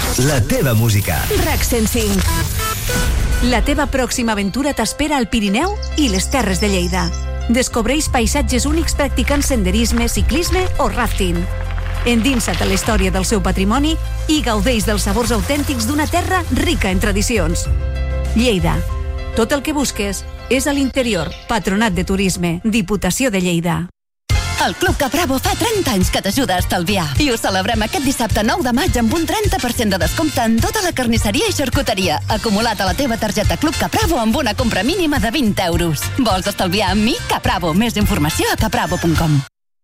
La teva música. RAC 105. La teva pròxima aventura t'espera al Pirineu i les Terres de Lleida. Descobreix paisatges únics practicant senderisme, ciclisme o rafting. Endinsa't a la història del seu patrimoni i gaudeix dels sabors autèntics d'una terra rica en tradicions. Lleida. Tot el que busques és a l'interior. Patronat de Turisme, Diputació de Lleida. El Club Capravo fa 30 anys que t'ajuda a estalviar. I ho celebrem aquest dissabte 9 de maig amb un 30% de descompte en tota la carnisseria i xarcuteria. Acumulat a la teva targeta Club Capravo amb una compra mínima de 20 euros. Vols estalviar amb mi? Capravo. Més informació a capravo.com.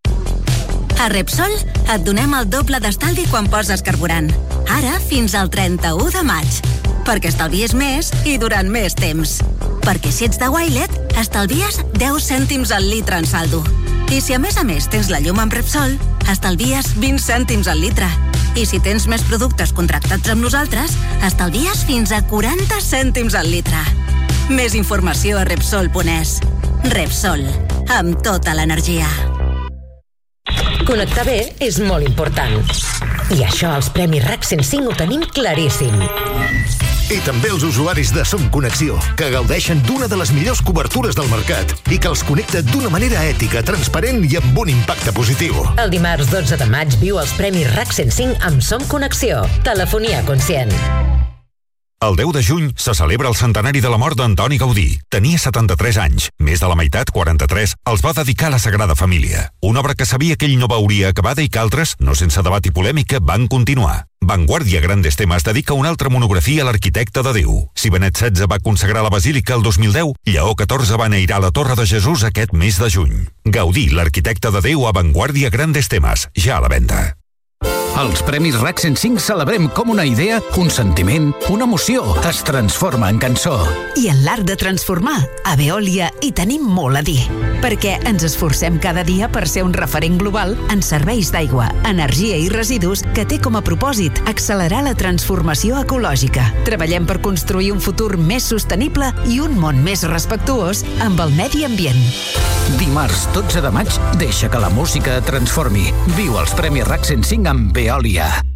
A Repsol et donem el doble d'estalvi quan poses carburant. Ara fins al 31 de maig. Perquè estalvies més i durant més temps. Perquè si ets de Wilet, estalvies 10 cèntims al litre en saldo. I si a més tens la llum amb Repsol, estalvies 20 cèntims al litre. I si tens més productes contractats amb nosaltres, estalvies fins a 40 cèntims al litre. Més informació a Repsol.es. Repsol, amb tota l'energia. Connectar bé és molt important. I això als Premis RAC 105 ho tenim claríssim. I també els usuaris de Som Connexió, que gaudeixen d'una de les millors cobertures del mercat i que els connecta d'una manera ètica, transparent i amb un impacte positiu. El dimarts 12 de maig viu els Premis RAC 105 amb Som Connexió. Telefonia conscient. El 10 de juny se celebra el centenari de la mort d'Antoni Gaudí. Tenia 73 anys. Més de la meitat, 43, els va dedicar a la Sagrada Família. Una obra que sabia que ell no veuria acabada i que altres, no sense debat i polèmica, van continuar. Vanguardia Grandes Temes dedica una altra monografia a l'arquitecte de Déu. Si Benet XVI va consagrar la Basílica el 2010, Lleó XIV va enairar la Torre de Jesús aquest mes de juny. Gaudí, l'arquitecte de Déu a Vanguardia Grandes Temes, ja a la venda. Als Premis RAC 105 celebrem com una idea, un sentiment, una emoció es transforma en cançó. I en l'art de transformar, a Veolia hi tenim molt a dir. Perquè ens esforcem cada dia per ser un referent global en serveis d'aigua, energia i residus que té com a propòsit accelerar la transformació ecològica. Treballem per construir un futur més sostenible i un món més respectuós amb el medi ambient. Dimarts 12 de maig, deixa que la música et transformi. Viu els Premis RAC 105 amb Veolia.